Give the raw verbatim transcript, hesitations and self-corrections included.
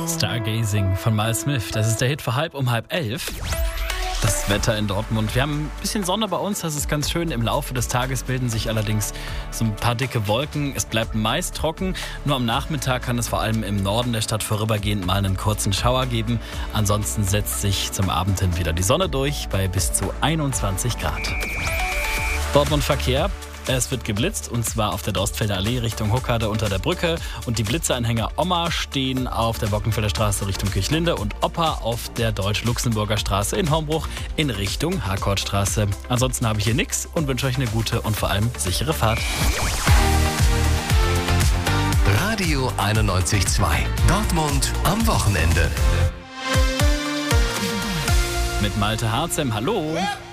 Stargazing von Miles Smith. Das ist der Hit für halb um halb elf. Das Wetter in Dortmund. Wir haben ein bisschen Sonne bei uns, das ist ganz schön. Im Laufe des Tages bilden sich allerdings so ein paar dicke Wolken. Es bleibt meist trocken. Nur am Nachmittag kann es vor allem im Norden der Stadt vorübergehend mal einen kurzen Schauer geben. Ansonsten setzt sich zum Abend hin wieder die Sonne durch bei bis zu einundzwanzig Grad. Dortmund Verkehr. Es wird geblitzt und zwar auf der Dorstfelder Allee Richtung Hockade unter der Brücke und die Blitzeanhänger Oma stehen auf der Bockenfelder Straße Richtung Kirchlinde und Opa auf der Deutsch-Luxemburger Straße in Hombruch in Richtung Harkortstraße. Ansonsten habe ich hier nichts und wünsche euch eine gute und vor allem sichere Fahrt. Radio einundneunzig Komma zwei. Dortmund am Wochenende. Mit Malte Harzem, hallo.